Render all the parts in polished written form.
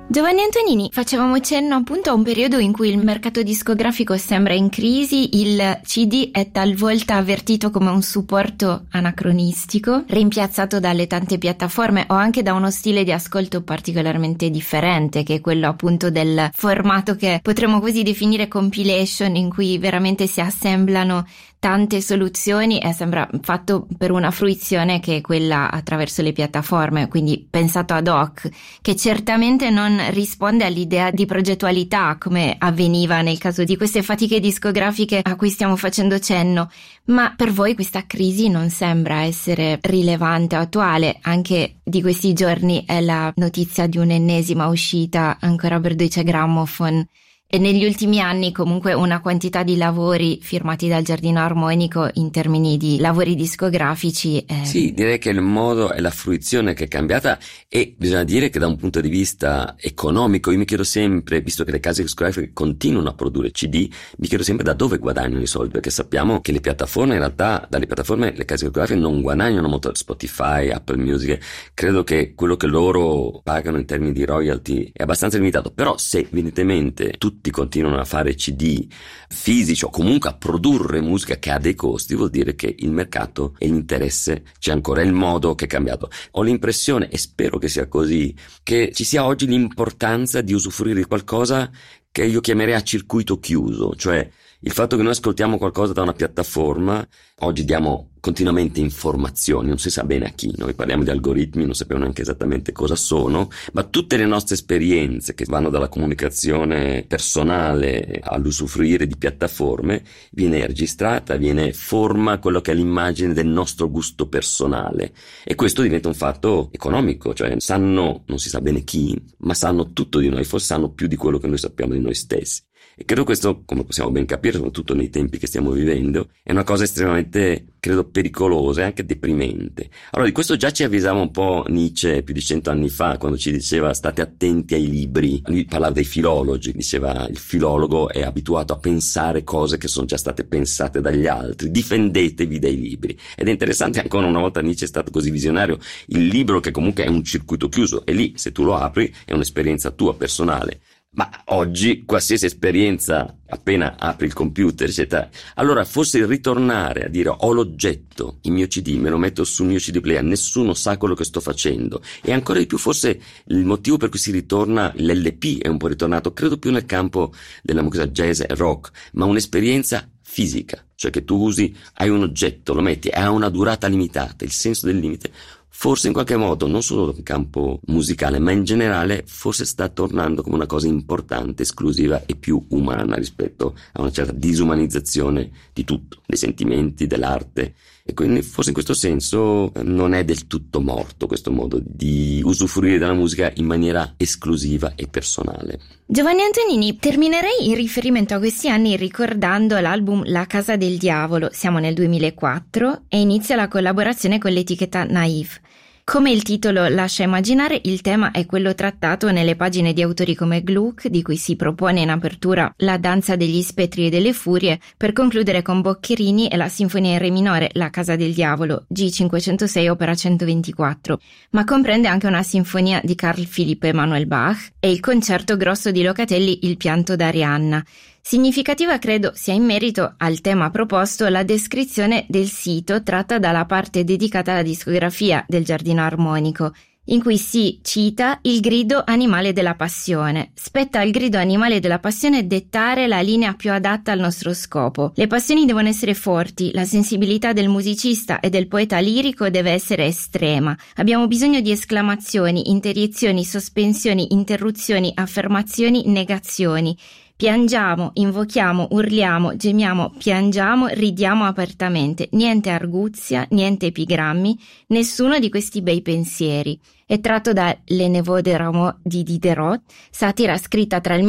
Giovanni Antonini, facevamo cenno appunto a un periodo in cui il mercato discografico sembra in crisi, il CD è talvolta avvertito come un supporto anacronistico, rimpiazzato dalle tante piattaforme o anche da uno stile di ascolto particolarmente differente, che è quello appunto del formato che potremmo così definire compilation, in cui veramente si assemblano tante soluzioni e sembra fatto per una fruizione che è quella attraverso le piattaforme, quindi pensato ad hoc, che certamente non risponde all'idea di progettualità come avveniva nel caso di queste fatiche discografiche a cui stiamo facendo cenno. Ma per voi questa crisi non sembra essere rilevante o attuale? Anche di questi giorni è la notizia di un'ennesima uscita ancora per Deutsche Grammophon. E negli ultimi anni comunque una quantità di lavori firmati dal Giardino Armonico in termini di lavori discografici. Sì, direi che il modo e la fruizione che è cambiata, e bisogna dire che da un punto di vista economico io mi chiedo sempre, visto che le case discografiche continuano a produrre CD, mi chiedo sempre da dove guadagnano i soldi, perché sappiamo che le piattaforme, in realtà dalle piattaforme le case discografiche non guadagnano molto, Spotify, Apple Music, credo che quello che loro pagano in termini di royalty è abbastanza limitato, però se evidentemente tutti continuano a fare CD fisici o comunque a produrre musica che ha dei costi, vuol dire che il mercato e l'interesse c'è ancora, è il modo che è cambiato. Ho l'impressione, e spero che sia così, che ci sia oggi l'importanza di usufruire di qualcosa che io chiamerei a circuito chiuso, cioè il fatto che noi ascoltiamo qualcosa da una piattaforma, oggi diamo continuamente informazioni, non si sa bene a chi, noi parliamo di algoritmi, non sappiamo neanche esattamente cosa sono, ma tutte le nostre esperienze che vanno dalla comunicazione personale all'usufruire di piattaforme viene registrata, forma quello che è l'immagine del nostro gusto personale, e questo diventa un fatto economico, cioè sanno, non si sa bene chi, ma sanno tutto di noi, forse sanno più di quello che noi sappiamo di noi stessi. E credo questo, come possiamo ben capire, soprattutto nei tempi che stiamo vivendo, è una cosa estremamente, credo, pericolosa e anche deprimente. Allora, di questo già ci avvisava un po' Nietzsche più di 100 anni fa, quando ci diceva state attenti ai libri. Lui parlava dei filologi, diceva il filologo è abituato a pensare cose che sono già state pensate dagli altri, difendetevi dai libri. Ed è interessante, ancora una volta Nietzsche è stato così visionario, il libro che comunque è un circuito chiuso, e lì se tu lo apri è un'esperienza tua personale. Ma oggi qualsiasi esperienza, appena apri il computer eccetera, allora forse ritornare a dire ho l'oggetto, il mio CD, me lo metto sul mio CD player, nessuno sa quello che sto facendo, e ancora di più forse il motivo per cui si ritorna, l'LP è un po' ritornato, credo più nel campo della musica jazz e rock, ma un'esperienza fisica, cioè che tu usi, hai un oggetto, lo metti, ha una durata limitata, il senso del limite. Forse in qualche modo, non solo in campo musicale, ma in generale, forse sta tornando come una cosa importante, esclusiva e più umana rispetto a una certa disumanizzazione di tutto, dei sentimenti, dell'arte. E quindi forse in questo senso non è del tutto morto questo modo di usufruire della musica in maniera esclusiva e personale. Giovanni Antonini, terminerei in riferimento a questi anni ricordando l'album La Casa del Diavolo, siamo nel 2004, e inizia la collaborazione con l'etichetta Naive. Come il titolo lascia immaginare, il tema è quello trattato nelle pagine di autori come Gluck, di cui si propone in apertura La danza degli spettri e delle furie, per concludere con Boccherini e la sinfonia in re minore La Casa del Diavolo, G506 opera 124, ma comprende anche una sinfonia di Carl Philipp Emanuel Bach e il concerto grosso di Locatelli Il pianto d'Arianna. Significativa credo sia in merito al tema proposto la descrizione del sito tratta dalla parte dedicata alla discografia del Giardino Armonico, in cui si cita il grido animale della passione. Spetta al grido animale della passione dettare la linea più adatta al nostro scopo. Le passioni devono essere forti, la sensibilità del musicista e del poeta lirico deve essere estrema. Abbiamo bisogno di esclamazioni, interiezioni, sospensioni, interruzioni, affermazioni, negazioni. Piangiamo, invochiamo, urliamo, gemiamo, piangiamo, ridiamo apertamente. Niente arguzia, niente epigrammi, nessuno di questi bei pensieri. È tratto da Le Neveux de Rameau di Diderot, satira scritta tra il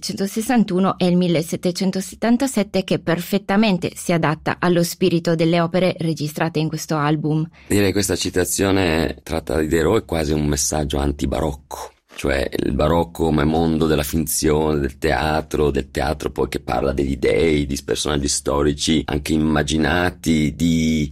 1761 e il 1777 che perfettamente si adatta allo spirito delle opere registrate in questo album. Direi che questa citazione tratta da Diderot è quasi un messaggio antibarocco. Cioè il barocco come mondo della finzione, del teatro poi che parla degli dei, di personaggi storici anche immaginati,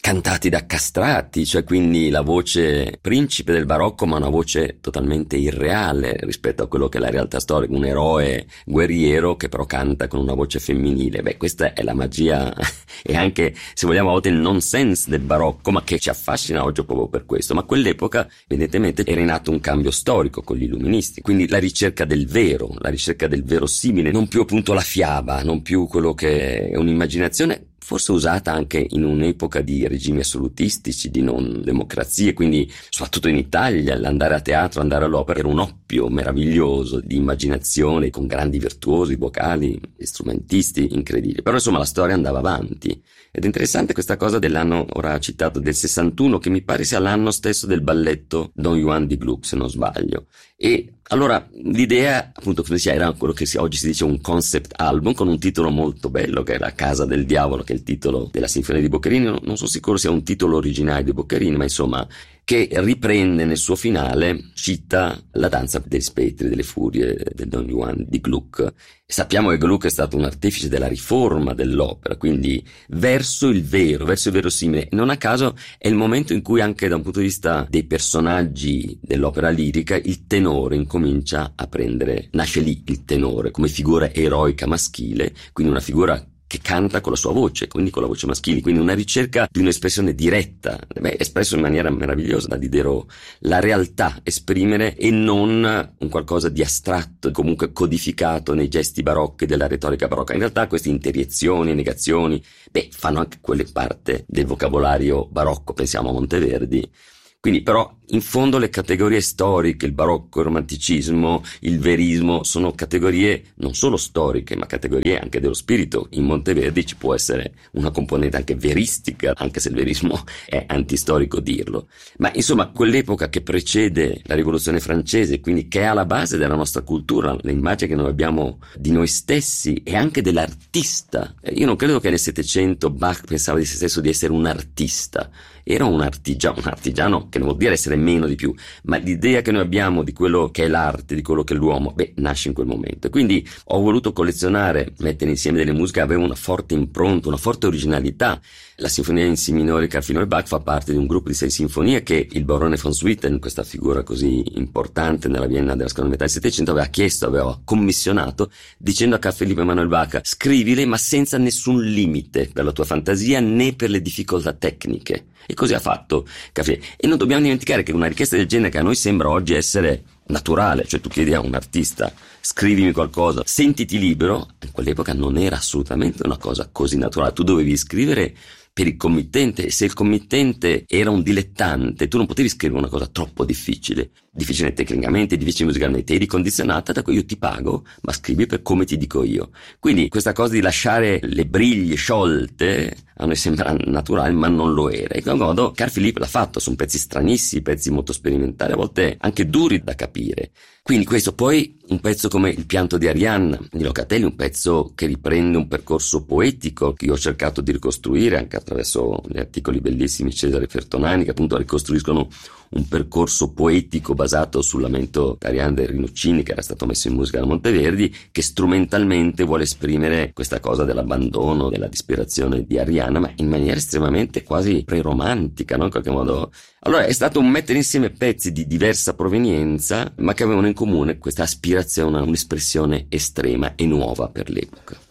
cantati da castrati, cioè quindi la voce principe del barocco, ma una voce totalmente irreale rispetto a quello che è la realtà storica, un eroe guerriero che però canta con una voce femminile. Beh, questa è la magia e anche, se vogliamo, a volte il nonsense del barocco, ma che ci affascina oggi proprio per questo. Ma a quell'epoca evidentemente era in atto un cambio storico con gli illuministi, quindi la ricerca del vero, la ricerca del verosimile, non più appunto la fiaba, non più quello che è un'immaginazione, forse usata anche in un'epoca di regimi assolutistici, di non democrazie, quindi soprattutto in Italia l'andare a teatro, andare all'opera era un oppio meraviglioso di immaginazione, con grandi virtuosi vocali e strumentisti incredibili. Però insomma la storia andava avanti ed è interessante questa cosa dell'anno ora citato del 61, che mi pare sia l'anno stesso del balletto Don Juan di Gluck, se non sbaglio. E allora l'idea, appunto, come si era quello che oggi si dice un concept album con un titolo molto bello, che è La Casa del Diavolo, che è il titolo della Sinfonia di Boccherini. Non sono sicuro sia un titolo originale di Boccherini, ma insomma che riprende nel suo finale, cita la danza degli spettri, delle furie del Don Juan di Gluck. Sappiamo che Gluck è stato un artefice della riforma dell'opera, quindi verso il vero, verso il verosimile. Non a caso è il momento in cui anche da un punto di vista dei personaggi dell'opera lirica il tenore incomincia a prendere, nasce lì il tenore come figura eroica maschile, quindi una figura che canta con la sua voce, quindi con la voce maschile, quindi una ricerca di un'espressione diretta, espresso in maniera meravigliosa da Diderot, la realtà esprimere e non un qualcosa di astratto, comunque codificato nei gesti barocchi della retorica barocca. In realtà queste interiezioni, negazioni, fanno anche quelle parte del vocabolario barocco, pensiamo a Monteverdi. Quindi però in fondo le categorie storiche, il barocco, il romanticismo, il verismo, sono categorie non solo storiche, ma categorie anche dello spirito. In Monteverdi ci può essere una componente anche veristica, anche se il verismo è antistorico dirlo. Ma insomma, quell'epoca che precede la rivoluzione francese, quindi che è alla base della nostra cultura, l'immagine che noi abbiamo di noi stessi e anche dell'artista. Io non credo che nel Settecento Bach pensava di se stesso di essere un artista. Era un artigiano che non vuol dire essere meno di più, ma l'idea che noi abbiamo di quello che è l'arte, di quello che è l'uomo, nasce in quel momento. Quindi ho voluto collezionare, mettere insieme delle musiche che avevano una forte impronta, una forte originalità. La Sinfonia in Si minore di Carl Philipp Bach fa parte di un gruppo di 6 sinfonie che il barone von Swieten, questa figura così importante nella Vienna della seconda metà del Settecento, aveva commissionato, dicendo a Carl Philipp Emanuel Bach: scrivile ma senza nessun limite per la tua fantasia né per le difficoltà tecniche. E così ha fatto Carl. E non dobbiamo dimenticare che una richiesta del genere, che a noi sembra oggi essere naturale, cioè tu chiedi a un artista scrivimi qualcosa, sentiti libero, in quell'epoca non era assolutamente una cosa così naturale. Tu dovevi scrivere per il committente, e se il committente era un dilettante tu non potevi scrivere una cosa troppo difficile tecnicamente, difficile musicalmente, eri condizionata da cui io ti pago, ma scrivi per come ti dico io. Quindi questa cosa di lasciare le briglie sciolte a noi sembra naturale, ma non lo era. E in qualche modo Carl Philipp l'ha fatto, sono pezzi stranissimi, pezzi molto sperimentali, a volte anche duri da capire. Quindi questo, poi un pezzo come Il pianto di Arianna di Locatelli, un pezzo che riprende un percorso poetico che io ho cercato di ricostruire anche attraverso gli articoli bellissimi di Cesare Fertonani, che appunto ricostruiscono un percorso poetico basato sul lamento d'Arianna del Rinuccini, che era stato messo in musica da Monteverdi, che strumentalmente vuole esprimere questa cosa dell'abbandono, della disperazione di Arianna, ma in maniera estremamente quasi preromantica, no? In qualche modo. Allora è stato un mettere insieme pezzi di diversa provenienza, ma che avevano in comune questa aspirazione a un'espressione estrema e nuova per l'epoca.